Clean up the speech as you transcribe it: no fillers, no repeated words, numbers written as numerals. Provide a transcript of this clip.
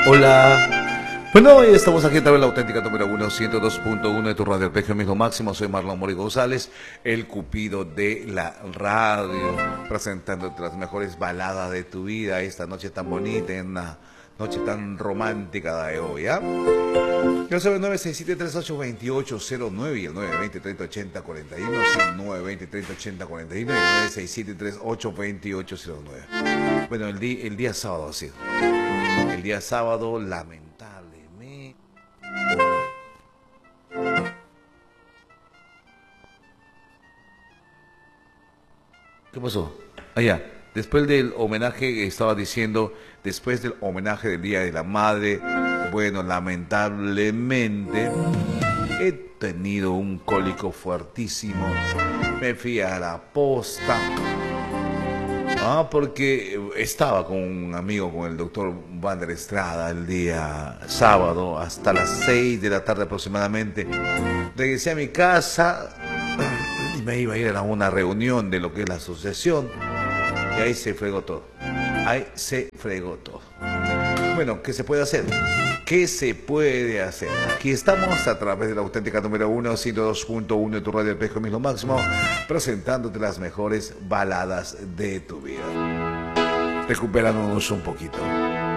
Hola. Bueno, hoy estamos aquí a través de la auténtica número 1, 102.1 de tu radio El Peje Mismo Máximo. Soy Marlon Mori González, el cupido de la radio, presentándote las mejores baladas de tu vida esta noche tan bonita, en una noche tan romántica de hoy, ¿ah? Yo soy el 967-382809 y el 920-3080-41, sí, 920-3080-41 y el 967-382809. Bueno, el día sábado ha sido. El día sábado, lamentablemente. ¿Qué pasó? Allá, después del homenaje, estaba diciendo, después del homenaje del Día de la Madre, bueno, lamentablemente he tenido un cólico fuertísimo. Me fui a la posta. Porque estaba con un amigo, con el doctor Wander Estrada, el día sábado, hasta las 6 de la tarde aproximadamente. Regresé a mi casa y me iba a ir a una reunión de lo que es la asociación. Y ahí se fregó todo. Ahí se fregó todo. Bueno, ¿qué se puede hacer? ¿Qué se puede hacer? Aquí estamos a través de la auténtica número 1, 102.1 de tu radio El Peje Mismo Máximo, presentándote las mejores baladas de tu vida. Recuperándonos un poquito.